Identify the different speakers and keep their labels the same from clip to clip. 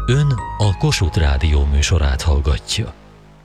Speaker 1: Ön a Kossuth Rádió műsorát hallgatja.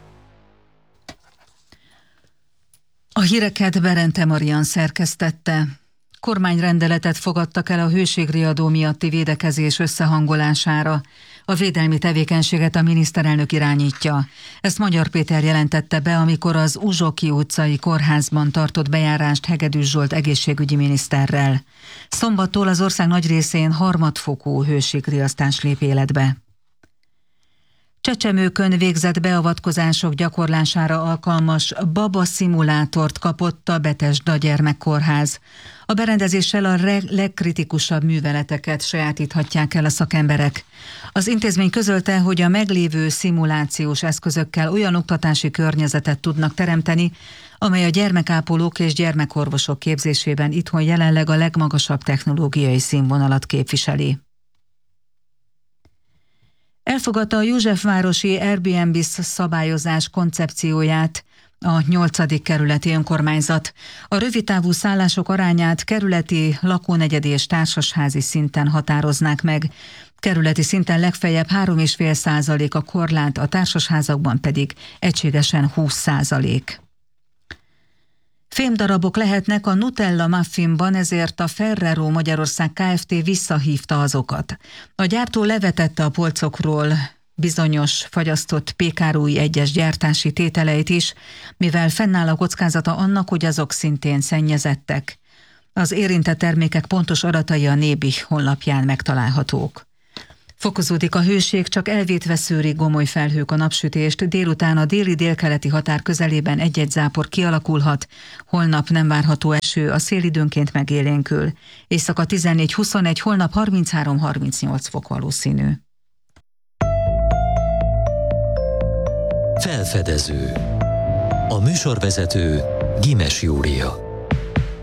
Speaker 2: A híreket Berente Marian szerkesztette. Kormányrendeletet fogadtak el a hőségriadó miatti védekezés összehangolására. A védelmi tevékenységet a miniszterelnök irányítja. Ezt Magyar Péter jelentette be, amikor az Uzsoki utcai kórházban tartott bejárást Hegedűs Zsolt egészségügyi miniszterrel. Szombattól az ország nagy részén harmadfokú hőségriasztás lép életbe. Csecsemőkön végzett beavatkozások gyakorlására alkalmas baba szimulátort kapott a Betesda Gyermekkórház. A berendezéssel a legkritikusabb műveleteket sajátíthatják el a szakemberek. Az intézmény közölte, hogy a meglévő szimulációs eszközökkel olyan oktatási környezetet tudnak teremteni, amely a gyermekápolók és gyermekorvosok képzésében itthon jelenleg a legmagasabb technológiai színvonalat képviseli. Elfogadta a Józsefvárosi Airbnb szabályozás koncepcióját a 8. kerületi önkormányzat. A rövidtávú szállások arányát kerületi, lakónegyedi és társasházi szinten határoznák meg. Kerületi szinten legfeljebb 3,5% a korlát, a társasházakban pedig egységesen 20%. Fémdarabok lehetnek a Nutella muffinban, ezért a Ferrero Magyarország Kft. Visszahívta azokat. A gyártó levetette a polcokról bizonyos fagyasztott pékárúj egyes gyártási tételeit is, mivel fennáll a kockázata annak, hogy azok szintén szennyezettek. Az érintett termékek pontos adatai a Nébi honlapján megtalálhatók. Fokozódik a hőség, csak elvétve szűrik gomoly felhők a napsütést, délután a déli-délkeleti határ közelében egy-egy zápor kialakulhat, holnap nem várható eső, a szél időnként megélénkül. Éjszaka 14-21, holnap 33-38 fok valószínű.
Speaker 1: Felfedező. A műsorvezető Gimes Júlia.